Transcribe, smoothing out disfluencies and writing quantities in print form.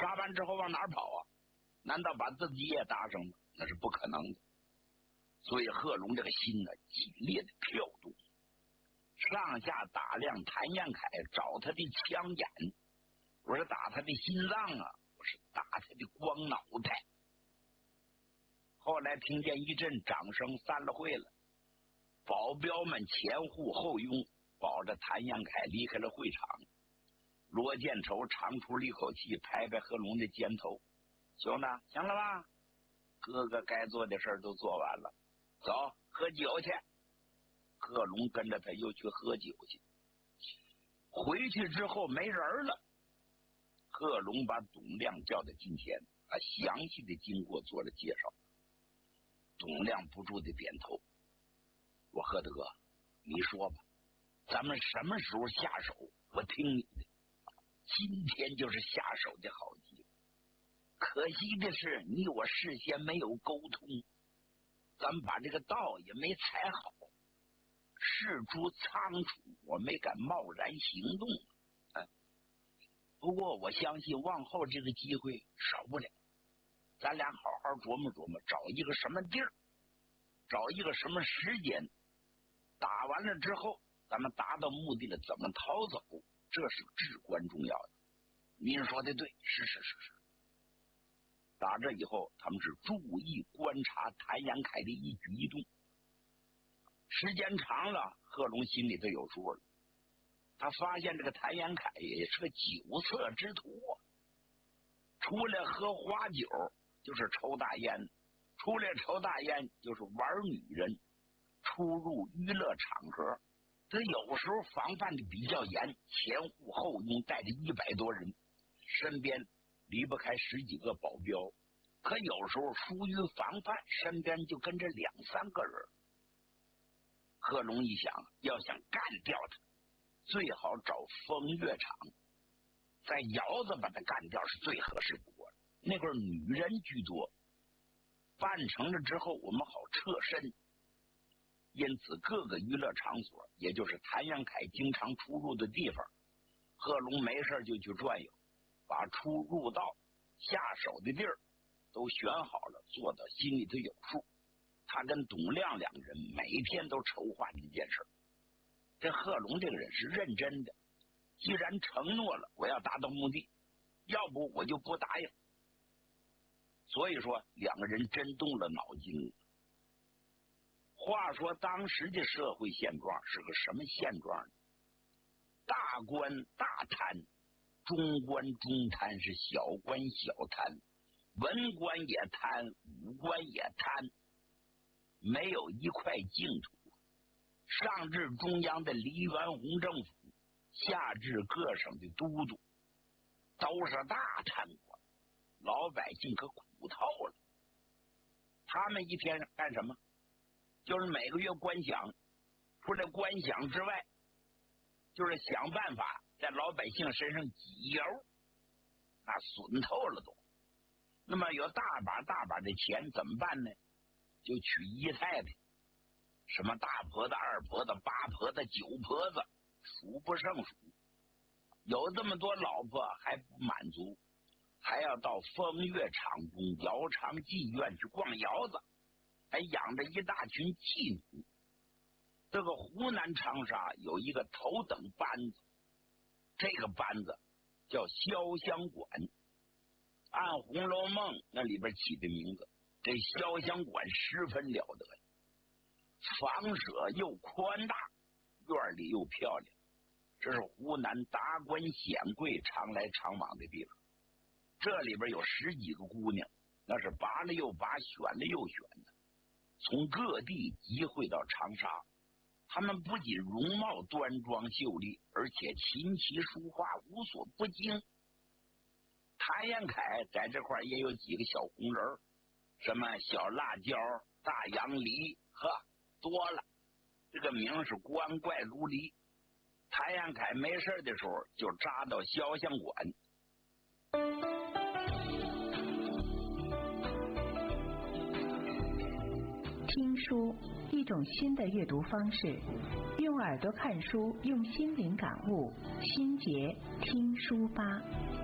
杀完之后往哪儿跑啊？难道把自己也搭上吗？那是不可能的。所以贺龙这个心呢，激烈的跳动，上下打量谭延闿，找他的枪眼，我是打他的心脏啊，我是打他的光脑袋。后来听见一阵掌声，散了会了，保镖们前呼后拥，保着谭延闿离开了会场。罗建筹长出了一口气，拍拍贺龙的肩头：“兄弟，行了吧？哥哥该做的事儿都做完了，走，喝酒去。”贺龙跟着他又去喝酒去。回去之后没人了，贺龙把董亮叫到近前，把详细的经过做了介绍。董亮不住的点头：“我贺大哥，你说吧，咱们什么时候下手？我听你的。今天就是下手的好机会。可惜的是，你我事先没有沟通，咱们把这个道也没踩好，事出仓促，我没敢贸然行动。不过我相信往后这个机会少不了，咱俩好好琢磨琢磨，找一个什么地儿，找一个什么时间，打完了之后，咱们达到目的了，怎么逃走，这是至关重要的。您说的对，是。打这以后，他们是注意观察谭延闿的一举一动。时间长了，贺龙心里头有数了。他发现这个谭延闿也是个酒色之徒啊，出来喝花酒就是抽大烟，出来抽大烟就是玩女人，出入娱乐场合。他有时候防范的比较严，前呼后拥，带着100多人，身边离不开10几个保镖。可有时候疏于防范，身边就跟着2、3个人。贺龙一想，要想干掉他，最好找风月场，在窑子把他干掉是最合适不过了。那会儿女人居多，办成了之后我们好撤身。因此各个娱乐场所，也就是谭延闿经常出入的地方，贺龙没事就去转悠，把出入道下手的地儿都选好了，做到心里头有数。他跟董亮2人每天都筹划这件事。这贺龙这个人是认真的，既然承诺了我要达到目的，要不我就不答应。所以说2个人真动了脑筋。话说当时的社会现状是个什么现状呢？大官大贪，中官中贪，是小官小贪，文官也贪，武官也贪，没有一块净土。上至中央的黎元洪政府，下至各省的都督，都是大贪官，老百姓可苦透了。他们一天干什么？就是每个月官饷，除了官饷之外，就是想办法在老百姓身上挤油，那损透了都。那么有大把的钱怎么办呢？就娶姨太太，什么大婆子、二婆子、八婆子、九婆子，数不胜数。有这么多老婆还不满足，还要到风月场中、窑厂妓院去逛窑子，还养着一大群妓女。这个湖南长沙有一个头等班子，这个班子叫潇湘馆，按《红楼梦》那里边起的名字。这潇湘馆十分了得，房舍又宽大，院里又漂亮，这是湖南达官显贵常来常往的地方。这里边有10几个姑娘，那是拔了又拔，选了又选的，从各地集会到长沙。他们不仅容貌端庄秀丽，而且琴棋书画无所不精。谭延闿在这块也有几个小红人，什么小辣椒、大杨梨，多了。这个名是光怪陆离。谭延闿没事的时候就扎到潇湘馆。 听书，一种新的阅读方式，用耳朵看书，用心灵感悟，心结听书吧。